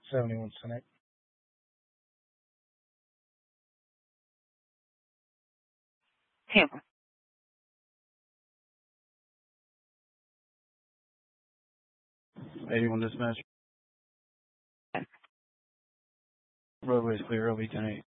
71 Senate. Tampa. Dispatch. Roadway is clear, LV 10-8.